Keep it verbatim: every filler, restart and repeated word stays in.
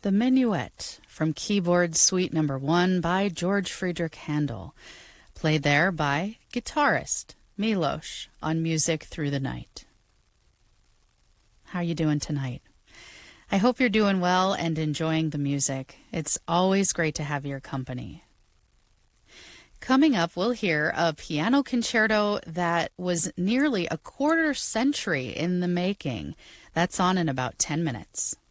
The Minuet from Keyboard Suite Number One by George Friedrich Handel, played there by guitarist Milos on Music Through the Night. How are you doing tonight? I hope you're doing well and enjoying the music. It's always great to have your company. Coming up, we'll hear a piano concerto that was nearly a quarter century in the making. That's on in about ten minutes.